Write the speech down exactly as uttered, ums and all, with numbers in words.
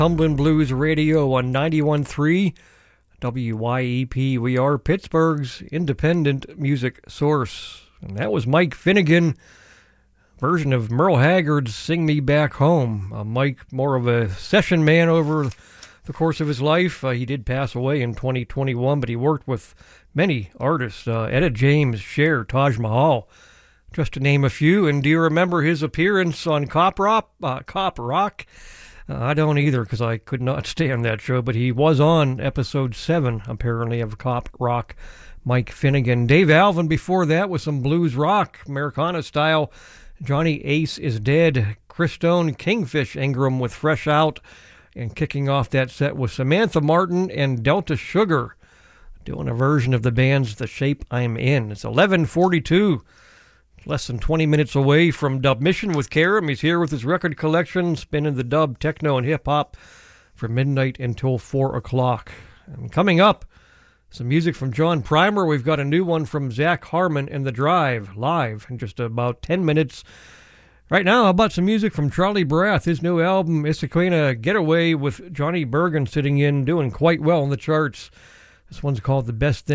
Cumberland Blues Radio on ninety-one point three W Y E P. We are Pittsburgh's independent music source. And that was Mike Finnegan, version of Merle Haggard's Sing Me Back Home. Uh, Mike, more of a session man over the course of his life. Uh, he did pass away in twenty twenty-one, but he worked with many artists. Uh, Etta James, Cher, Taj Mahal, just to name a few. And do you remember his appearance on Cop Rock? Uh, Cop Rock? Uh, I don't either, because I could not stand that show, but he was on episode seven, apparently, of Cop Rock. Mike Finnegan. Dave Alvin before that with some blues rock, Americana style. Johnny Ace is Dead. Chris Stone, Kingfish Ingram with Fresh Out. And kicking off that set was Samantha Martin and Delta Sugar, doing a version of the band's The Shape I'm In. It's eleven forty-two. Less than twenty minutes away from Dub Mission with Karam. He's here with his record collection, spinning the dub, techno, and hip-hop from midnight until four o'clock. And coming up, some music from John Primer. We've got a new one from Zach Harmon and The Drive, live in just about ten minutes. Right now, how about some music from Charlie Brath, his new album, Issaquah Getaway, with Johnny Bergen sitting in, doing quite well in the charts. This one's called The Best Thing